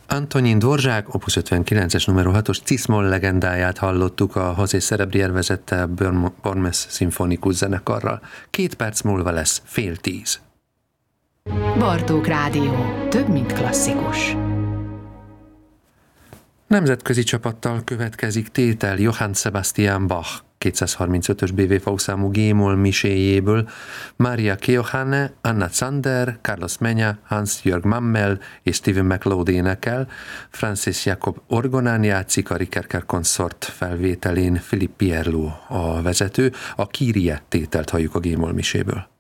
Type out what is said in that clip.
Antonin Dvorak, Opus 59-es numero 6-os Cis-moll legendáját hallottuk a José Cerebrier vezette Bormes szimfonikus zenekarral. 2 perc múlva lesz 9:30. Bartók Rádió. Több, mint klasszikus. Nemzetközi csapattal következik tétel Johann Sebastian Bach 235-ös BWV számú G-moll miséjéből, Maria Keohane, Anna Zander, Carlos Menya, Hans-Jörg Mammel és Stephen McLeod énekel, Francis Jacob orgonán játszik, a Rikerker Consort felvételén Philippe Pierlot a vezető, a Kyrie tételt halljuk a G-moll miséből.